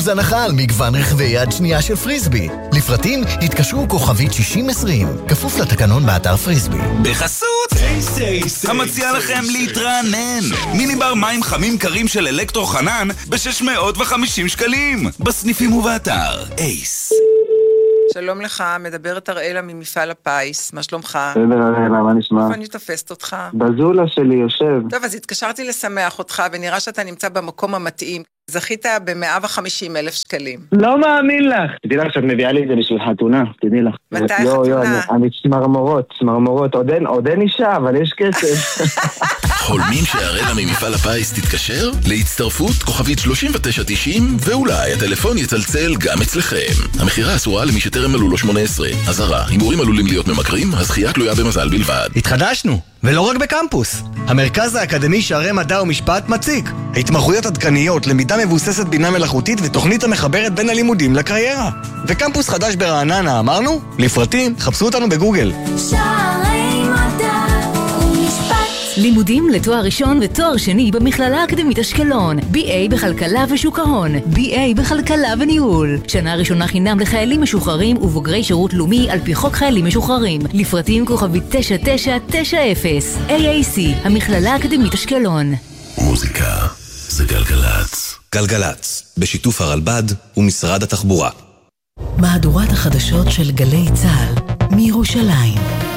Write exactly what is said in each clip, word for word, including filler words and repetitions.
הנחה על מגוון רכבי יד שנייה של פריסבי. לפרטים התקשרו כוכבית שישים עשרים, כפוף לתקנון באתר פריסבי. בחסות המציע לכם להתרענן, מיני בר מים חמים קרים של אלקטרו חנן ב-שש מאות וחמישים שקלים בסניפים ובאתר אייס. שלום לך, מדברת אראלה ממפעל הפיס, מה שלומך? בסדר אראלה, מה נשמע? איפה אני תופסת אותך? בזולה שלי יושב. טוב, אז התקשרתי לשמח אותך, ונראה שאתה נמצא במקום המתאים. זכית ב-מאה וחמישים אלף שקלים. לא מאמין לך. תדעי לך שאת מביאה לי את זה בשביל חתונה, תדעי לך. מתי לא, החתונה? לא, אני, אני צמרמורות, צמרמורות. עוד אין, עוד אין אישה, אבל יש כסף. חולמים שהאראלה ממפעל הפיס תתקשר? להצטרפות כוכבית שלושים ותשע תשעים, ואולי הטלפון יצלצל גם אצלכם. המחירה אסורה למי שטרם מלאו לו שמונה עשרה. אזהרה, הימורים עלולים להיות ממכרים, הזכייה תלויה במזל בלבד. התחדשנו, ולא רק בקמפוס. המרכז האקדמי שערי מדע ומשפט מציג התמחויות עדכניות, למידה מבוססת בינה מלאכותית ותוכנית המחברת בין הלימודים לקריירה. וקמפוס חדש ברעננה, אמרנו? לפרטים, חפשו אותנו בגוגל. שערי מדע ומשפט. לימודים לתואר ראשון ותואר שני במכללה האקדמית אשקלון. בי איי בכלכלה ושוק ההון, בי איי בכלכלה וניהול. שנה ראשונה חינם לחיילים משוחררים ובוגרי שירות לאומי על פי חוק חיילים משוחררים. לפרטים כוכבית תשע תשע תשע אפס. איי איי סי, המכללה האקדמית אשקלון. מוזיקה זה גלגלץ. גלגלץ, בשיתוף הרלב"ד ומשרד התחבורה. מהדורת החדשות של גלי צה"ל מירושלים.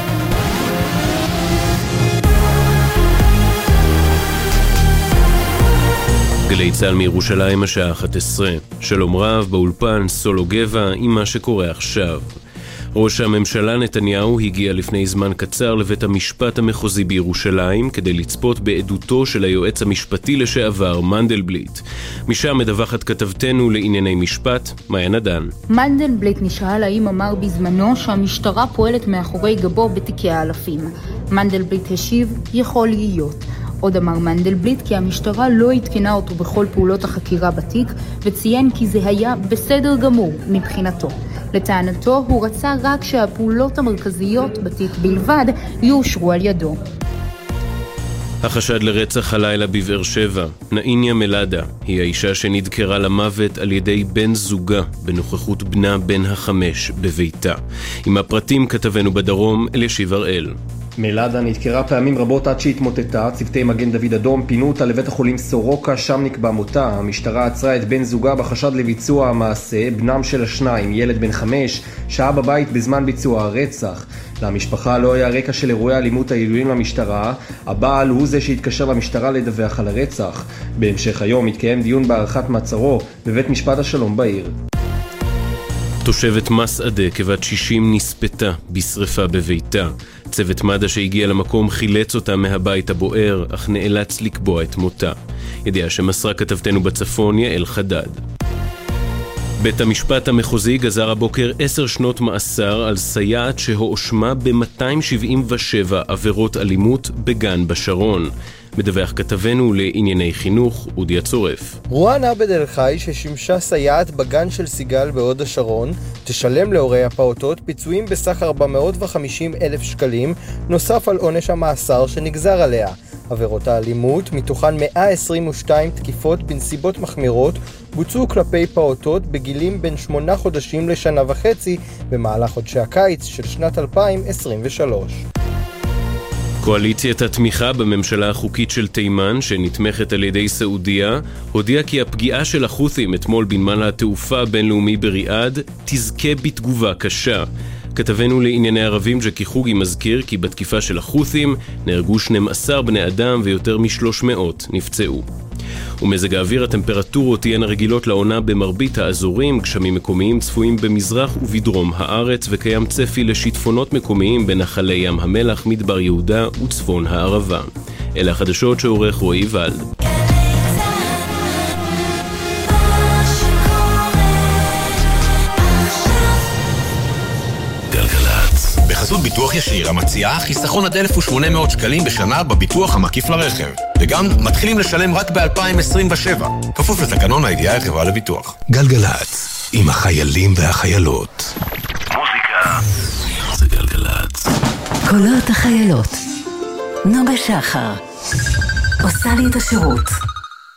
גלי צה"ל מירושלים השעה אחת עשרה. שלום רב, באולפן סולו גבע עם מה שקורה עכשיו. ראש הממשלה נתניהו הגיע לפני זמן קצר לבית המשפט המחוזי בירושלים כדי לצפות בעדותו של היועץ המשפטי לשעבר מנדלבליט. משם מדווחת כתבתנו לענייני משפט, מאיה נדן. מנדלבליט נשאל האם אמר בזמנו שהמשטרה פועלת מאחורי גבו בתיקי האלפים. מנדלבליט השיב, יכול להיות. עוד אמר מנדלבליט כי המשטרה לא התקנה אותו בכל פעולות החקירה בתיק, וציין כי זה היה בסדר גמור מבחינתו. לטענתו הוא רצה רק שהפעולות המרכזיות בתיק בלבד יאושרו על ידו. החשד לרצח הלילה בבאר שבע. נאיניה מלאדה היא האישה שנדקרה למוות על ידי בן זוגה בנוכחות בנה בן החמש בביתה. עם הפרטים כתבנו בדרום אלישיב הראל. מלאדה נדקרה פעמים רבות עד שהתמוטטה. צוותי מגן דוד אדום פינו אותה לבית החולים סורוקה, שם נקבע מותה. המשטרה עצרה את בן זוגה בחשד לביצוע המעשה. בנם של השניים, ילד בן חמש, שהה בבית בזמן ביצוע הרצח. למשפחה לא היה רקע של אירועי אלימות הידועים למשטרה. הבעל הוא זה שהתקשר למשטרה לדווח על הרצח. בהמשך היום התקיים דיון בהארכת מעצרו בבית משפט השלום בעיר. תושבת מסעדה כבת שישים נספתה בשריפה בביתה. צוות מד"א שהגיע למקום חילץ אותה מהבית הבוער, אך נאלץ לקבוע את מותה. ידיעה שמסרה כתבתנו בצפון יעל חדד. בית המשפט המחוזי גזר הבוקר עשר שנות מאסר על סייעת שהואשמה ב-מאתיים שבעים ושבע עבירות אלימות בגן בשרון. מדווח כתבנו לענייני חינוך אודי הצורף. רואן עבד אל חי, ששימשה סייעת בגן של סיגל בהוד השרון, תשלם להורי הפעוטות פיצויים בסך ארבע מאות וחמישים אלף שקלים, נוסף על עונש המאסר שנגזר עליה. עבירות האלימות, מתוכן מאה עשרים ושתיים תקיפות בנסיבות מחמירות, בוצעו כלפי פעוטות בגילים בין שמונה חודשים לשנה וחצי במהלך חודשי הקיץ של שנת אלפיים עשרים ושלוש. קואליציית התמיכה בממשלה החוקית של תימן, שנתמכת על ידי סעודיה, הודיעה כי הפגיעה של החות'ים אתמול בנמל התעופה הבינלאומי בריאד תזכה בתגובה קשה. כתבנו לענייני ערבים ג'קי חוגי מזכיר כי בתקיפה של החות'ים נהרגו שנים עשר בני אדם ויותר מ-שלוש מאות נפצעו. ומזג האוויר, הטמפרטורות תהיינה רגילות לעונה במרבית האזורים, גשמים מקומיים צפויים במזרח ובדרום הארץ, וקיים צפי לשיטפונות מקומיים בנחלי ים המלח, מדבר יהודה וצפון הערבה. אלה החדשות שעורך רועי ולד. בחסות ביטוח ישיר המציעה חיסכון עד אלף ושמונה מאות שקלים בשנה בביטוח המקיף לרכב, וגם מתחילים לשלם רק ב-אלפיים עשרים ושבע, כפוף לתקנון הידיעה החברה לביטוח. גלגלץ, עם החיילים והחיילות. מוזיקה זה גלגלץ. קולות החיילות. נוגה שחר עושה לי את השירות.